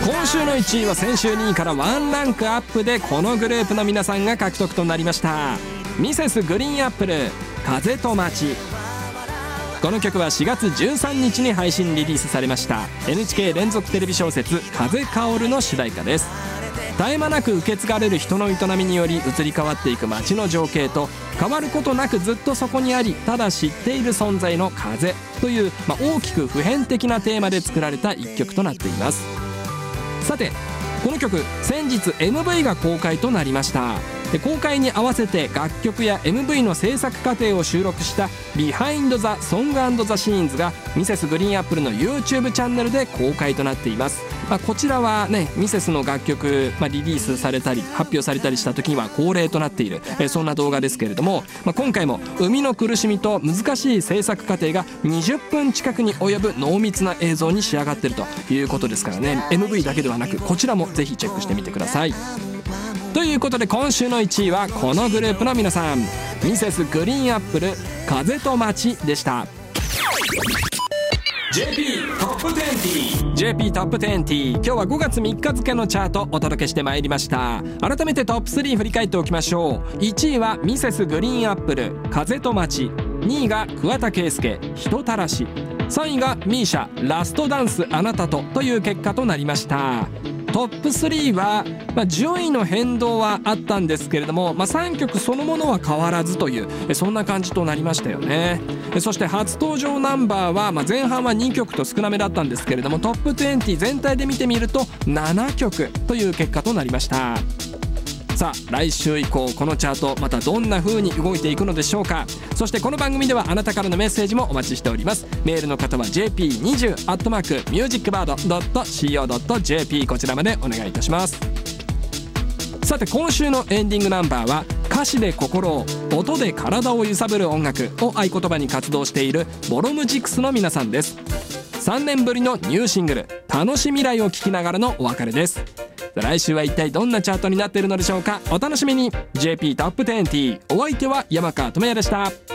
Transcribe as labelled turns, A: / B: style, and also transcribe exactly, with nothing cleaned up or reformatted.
A: 今週のいちいは先週にいからワンランクアップでこのグループの皆さんが獲得となりました。ミセスグリーンアップル、風と街。この曲はしがつじゅうさんにちに配信リリースされました エヌエイチケー 連続テレビ小説風薫るの主題歌です。絶え間なく受け継がれる人の営みにより移り変わっていく街の情景と、変わることなくずっとそこにありただ知っている存在の風という、まあ、大きく普遍的なテーマで作られた一曲となっています。さてこの曲先日 エムブイ が公開となりました。で公開に合わせて楽曲や エムブイ の制作過程を収録したビハインド・ザ・ソング&ザ・シーンズがミセスグリーンアップルの YouTube チャンネルで公開となっています。まあ、こちらはねミセスの楽曲、まあ、リリースされたり発表されたりした時には恒例となっている、えそんな動画ですけれども、まあ、今回も生みの苦しみと難しい制作過程がにじゅっぷん近くに及ぶ濃密な映像に仕上がっているということですからね、 エムブイ だけではなくこちらもぜひチェックしてみてください。ということで今週のいちいはこのグループの皆さん、ミセスグリーンアップル、風と街でした。 ジェーピー トップにじゅう ジェーピー トップにじゅう、今日はごがつみっか付のチャートお届けしてまいりました。改めてトップスリー振り返っておきましょう。いちいはミセスグリーンアップル、風と街。にいが桑田佳祐、人たらし。さんいがミーシャ、ラストダンスあなたとという結果となりました。トップスリーは、まあ、順位の変動はあったんですけれども、まあ、さんきょくそのものは変わらずというそんな感じとなりましたよね。そして初登場ナンバーは、まあ、前半はにきょくと少なめだったんですけれども、トップにじゅう全体で見てみるとななきょくという結果となりました。さあ来週以降このチャートまたどんな風に動いていくのでしょうか。そしてこの番組ではあなたからのメッセージもお待ちしております。メールの方は ジェーピーにじゅう アットマークミュージックバード ドット シーオー ドット ジェーピー こちらまでお願いいたします。さて今週のエンディングナンバーは歌詞で心を、音で体を揺さぶる音楽を合言葉に活動しているボロムジックスの皆さんです。さんねんぶりのニューシングル楽し未来を聴きながらのお別れです。来週は一体どんなチャートになっているのでしょうか。お楽しみに。 ジェーピー トップにじゅう、お相手は山川智也でした。